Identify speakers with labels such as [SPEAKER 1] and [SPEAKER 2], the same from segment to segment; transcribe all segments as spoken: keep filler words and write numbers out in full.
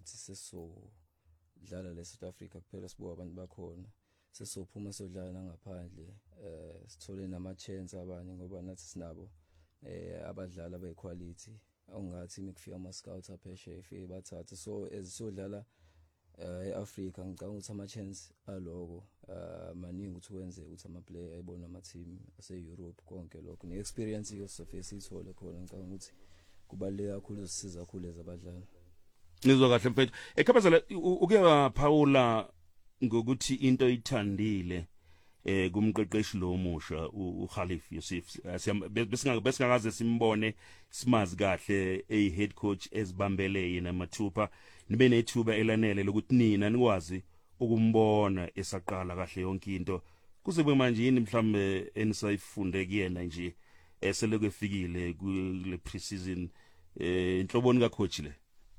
[SPEAKER 1] nathi sesodlala le South Africa kuphela sibuka abantu bakhona sesophuma sodlala nangaphandle eh sithole nama chance abanye ngoba nathi sinabo eh abadlali abequality ongathi mikufika ama scouts apheshe ifike bathathe so ezisodlala eAfrica ngicabanga ukuthi ama chance aloko maningi ukuthi wenze ukuthi ama player ayibona ama team ase Europe konke lokho ne experience yosofisa sithole khona ngicabanga ukuthi kubaleka kakhulu usisiza kakhulu ezabadlali.
[SPEAKER 2] Nizwa kahle mfethu eKhabazela uke waphawula ngokuthi into ithandile eh kumqeqeshi lo musha uKhalif Yusuf besinga besingakaze simbone simazi kahle ey head coach ezibambele yena mathupha nibe nethuba elanele lokuthi nina nikwazi ukumbona esaqala kahle yonke into kuze manje yini mhlambe enisayifunde kuyena nje eseleke efikile kule pre-season eh inhloboni ka coach le.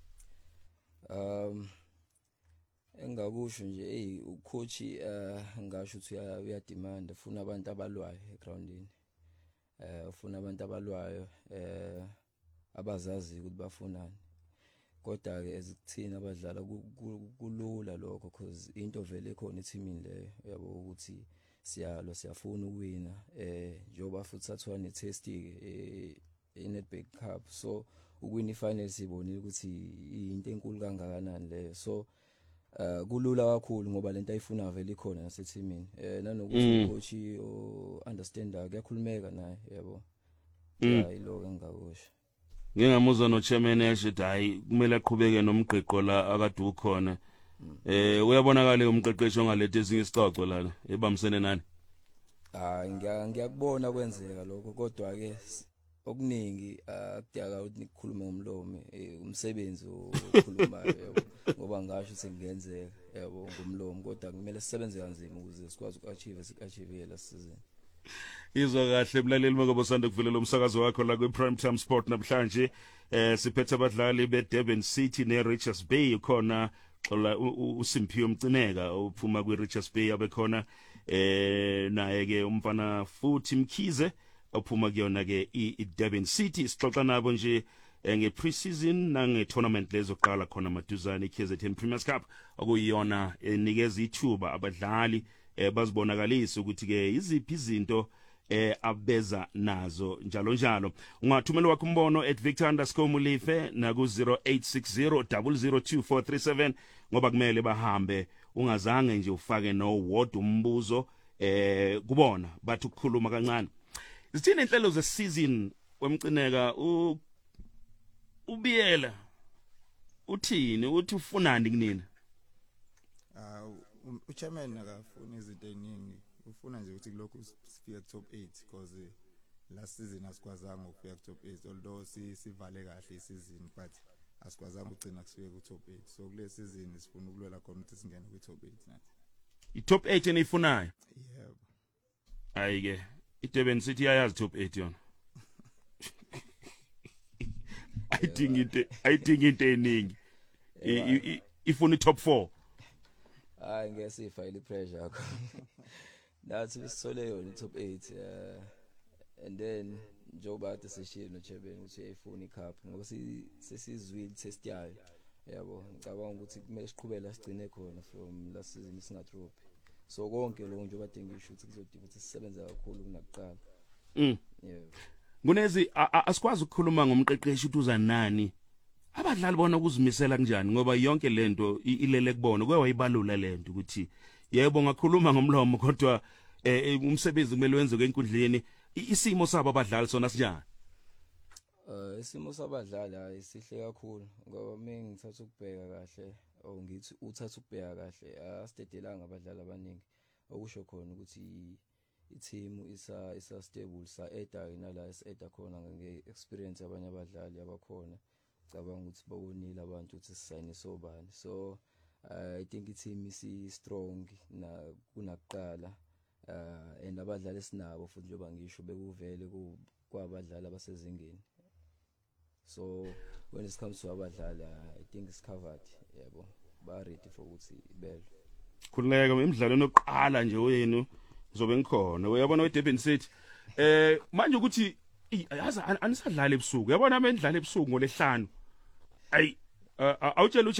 [SPEAKER 1] um engakusho nje hey ucoach ngisho ukuthi uya demand ufuna abantu abalwayo egroundini eh ufuna abantu abalwayo eh abazazi ukuthi bafunani kodwa ke ezikuthina abadlala kulula lokho because into vele ekhona ethimini leyo yabo ukuthi siyalo siyafuna ukuwina eh njoba futhi sathwa ne test ke eNedbank Cup so ukwini final sibonile ukuthi into enkulu kangakanani leyo so Uh kulula kakhulu ngoba lento ayifuna vele ikhona nasethimini eh nanokuthi coach o understanda kuyakhulumeka naye yabo hayi lo engakusho
[SPEAKER 2] ngingamuzwa no chairman eshithi hayi kumele aqhubeke nomgqiqo la akade ukhona eh uyabonakala umqeqeshi ongalethe ezinye isicoco lana ebamsene nani
[SPEAKER 1] ah ngiyakubona kwenzeka lokho kodwa ke okuningi akudaka ukuthi nikhulume ngomlomo umsebenzi okhulumayo ngoba ngasho sengenzeka yabo ngomlomo kodwa kumele sisebenze kanzima ukuze sikwazi ukuachieve sikachieve la season.
[SPEAKER 2] Izwa kahle mlaleli ngoba usanda kuvelela umsakazo wakho la kwiPrime Time Sport namhlanje eh siphethe abadlali beDurban City neRichards Bay khona xola uSimphiwe Mcineka uphuma kwiRichards Bay abekhona eh naye ke umfana futhi Mkhize ophuma kuyona ke iDurban City sixoxa nabo nje nge pre-season nange tournament lezoqala khona maduzane iK Z N Premiers Cup okuyiyona enikeza ithuba abadlali bazibonakalisa ukuthi ke iziphi izinto eh abeza nazo njalo njalo ungathumela wakho umbono at victor underscore mulife na ku zero eight six zero zero zero two four three seven ngoba kumele bahambe ungazange nje ufake no word umbuzo eh kubona bathi ukukhuluma kancane. Zithini inhlelo ze season wemcineka u ubiyela uthini uthi ufunani kunina?
[SPEAKER 3] Ah uchairman akafuna izinto eziningi ufuna nje ukuthi lokho sifike top eight because last season asikwazanga ukufika ku top eight although si sivale kahle isizini but asikwazanga ugcina kusifike ku top eight so kule season sifuna ukulwela khona ukuthi singene ku top eight nathi.
[SPEAKER 2] I top eight enifunayo?
[SPEAKER 3] Yebo.
[SPEAKER 2] Ayike iDurban City ayazi top eight yona. I think it I think it eningi. Ifuna top four.
[SPEAKER 1] Hayi ngeke ifile pressure yakho. Nathi sisole yona top eight uh, and then njoba ade seshilo noCheben ukuthi ayifuna icup ngoba sesizwile test yayo yabo ngicabanga ukuthi kumele siqhubela sigcine khona from last season singatrop so konke lo nje badinga isho ukuthi kuzodinga ukuthi sisebenza kakhulu kunakuqala.
[SPEAKER 2] Mm.
[SPEAKER 1] Yebo.
[SPEAKER 2] Ngunezi asikwazi ukukhuluma ngomqeqeshi uThuza nani abadlali bona ukuzimisela kanjani ngoba yonke lento ilele kubona kwe wayibalula lento ukuthi yebo ngakhuluma ngomlomo kodwa umsebenzi kumele wenze enkundleni isimo sabo abadlali sona sinjani?
[SPEAKER 1] Eh isimo sabadlali ayisihle kakhulu ngoba mina ngithatha ukubheka kahle or ngithi uthatha ukubheka kahle asidedelanga abadlali abaningi okusho khona ukuthi i-team isa isa stable sa eda inala eda khona nge experience abanye abadlali abakhona cabanga ukuthi babonile abantu ukuthi sisayine sobani so I think i-team isi strong na kunakuqala uh and abadlali esinabo futhi njengoba ngisho bekuvele kwabadlali abasezingeni so when it comes to abadlali I think it's covered yebo ba ready for ukuthi ibele
[SPEAKER 2] khuleka imidlalo enoqala nje wenu zobe ngikhona uyabona weDurban City eh manje ukuthi yazi anisadlala ebusuku yabona abendlala ebusuku ngolesihlanu ayi awutshela